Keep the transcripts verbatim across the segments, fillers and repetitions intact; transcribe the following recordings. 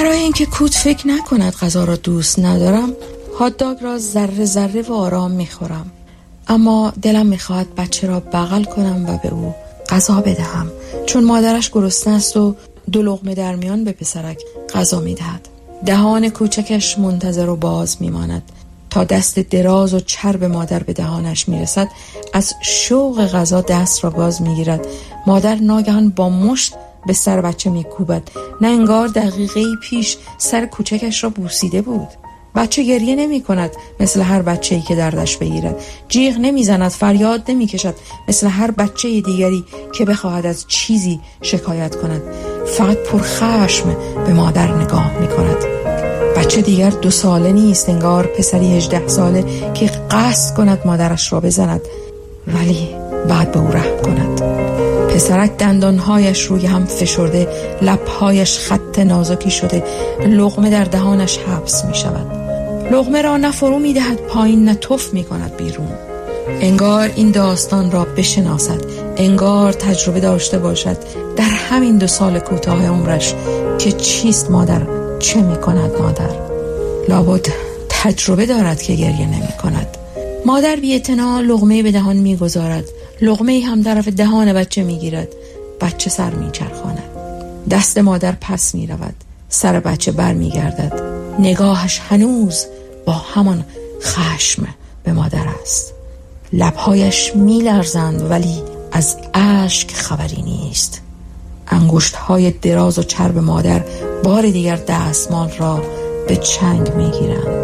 برای اینکه کوت فکر نکند غذا را دوست ندارم، هات داگ را ذره ذره و آرام میخورم. اما دلم میخواهد بچه را بغل کنم و به او غذا بدهم، چون مادرش گرسنه است و دو لقمه در میان به پسرک غذا میدهد. دهان کوچکش منتظر و باز میماند تا دست دراز و چرب مادر به دهانش میرسد. از شوق غذا دست را باز میگیرد. مادر ناگهان با مشت به سر بچه میکوبد، نه انگار دقیقه‌ای پیش سر کوچکش را بوسیده بود. بچه گریه نمی کند مثل هر بچه‌ای که دردش بگیرد، جیغ نمی زند، فریاد نمی کشد مثل هر بچه دیگری که بخواهد از چیزی شکایت کند. فقط پرخشم به مادر نگاه می کند. بچه دیگر دو ساله نیست، انگار پسری هجده ساله که قصد کند مادرش را بزند ولی بعد به او رحم کند. پسرک دندانهایش روی هم فشرده، لبهایش خط نازکی شده، لقمه در دهانش حبس می شود. لقمه را نه فرو می دهد پایین نه تف می کند بیرون. انگار این داستان را بشناسد، انگار تجربه داشته باشد در همین دو سال کوتاه عمرش که چیست مادر، چه می کند مادر. لابد تجربه دارد که گریه نمی کند. مادر بی اعتنا لقمه به دهان می گذارد، لقمه هم طرف دهان بچه می گیرد. بچه سر می چرخاند، دست مادر پس می رود، سر بچه بر می گردد. نگاهش هنوز با همان خشم به مادر است. لبهایش می لرزند ولی از اشک خبری نیست. انگشت‌های دراز و چرب مادر بار دیگر دستمال را به چنگ می گیرند.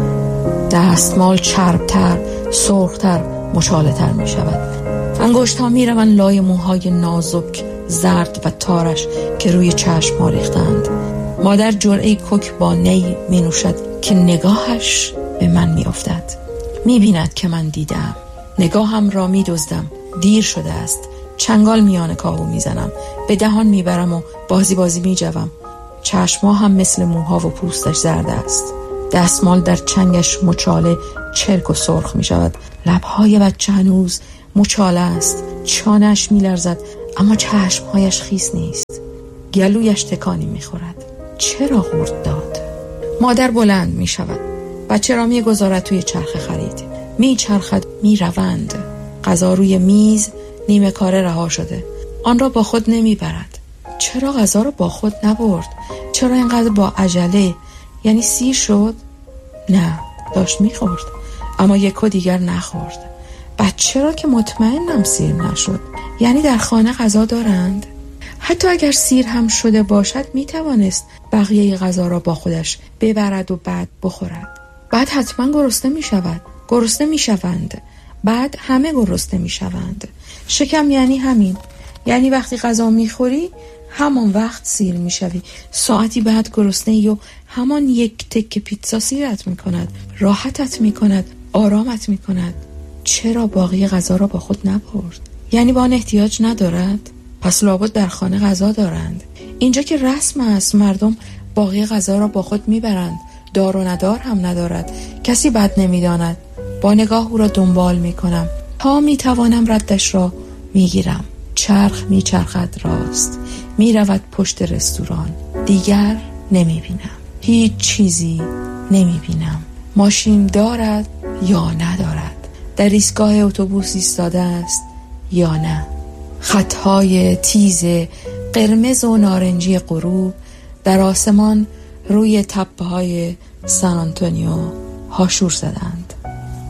دستمال چربتر، سرختر، مچاله‌تر می شود. انگشت‌ها می روند لای موهای نازک، زرد و تارش که روی چشم ها ریختند. مادر جرعه کوک با نی می نوشد که نگاهش به من می افتد. می بیند که من دیدم. نگاهم را می دزدم. دیر شده است. چنگال میان کاهو می زنم. به دهان می برم و بازی بازی می جوم. چشمها هم مثل موها و پوستش زرد است. دستمال در چنگش مچاله چرک و سرخ می شود. لبهای بچه هنوز مچاله است. چانش می لرزد اما چشمهایش خیس نیست. گلویش تکانی می خورد. چرا خورد داد؟ مادر بلند می شود. بچه را می گذارد توی چرخ خرید. می چرخد، می روند. غذا روی میز نیمه کاره رها شده. آن را با خود نمی برد. چرا غذا را با خود نبرد؟ چرا اینقدر با عجله؟ یعنی سیر شد؟ نه، داشت می خورد اما یکو دیگر نخورد. بچه را که مطمئنم سیر نشد. یعنی در خانه غذا دارند؟ حتی اگر سیر هم شده باشد می توانست بقیه غذا را با خودش ببرد و بعد بخورد. بعد حتما گرسنه می شود. گرسنه می شوند. بعد همه گرسنه می شوند. شکم یعنی همین. یعنی وقتی غذا می خوری همان وقت سیر می شوی. ساعتی بعد گرسنه ای و همان یک تکه پیتزا سیرت می کند. راحتت می کند. آرامت می کند. چرا باقی غذا را با خود نبرد؟ یعنی با آن احتیاج ندارد؟ پس لابد در خانه غذا دارند. اینجا که رسم است مردم باقی غذا را با خود میبرند. دار و ندار هم ندارد. کسی بد نمیداند. با نگاه او را دنبال میکنم تا میتوانم ردش را میگیرم. چرخ میچرخد راست، میرود پشت رستوران. دیگر نمیبینم، هیچ چیزی نمیبینم. ماشین دارد یا ندارد؟ در ایستگاه اتوبوس ایستاده است یا نه؟ خطهای تیز قرمز و نارنجی غروب در آسمان روی تپه‌های سان آنتونیو هاشور زدند.